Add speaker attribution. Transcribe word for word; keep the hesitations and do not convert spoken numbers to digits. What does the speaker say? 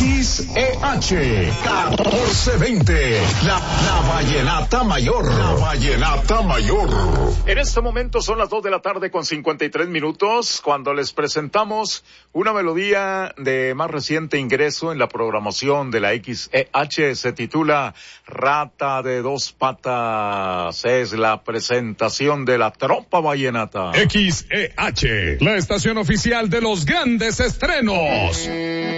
Speaker 1: X E H catorce veinte, la, la vallenata mayor, la vallenata mayor.
Speaker 2: En este momento son las dos de la tarde con cincuenta y tres minutos, cuando les presentamos una melodía de más reciente ingreso en la programación de la X E H. Se titula Rata de dos patas. Es la presentación de la tropa vallenata.
Speaker 1: X E H, la estación oficial de los grandes estrenos.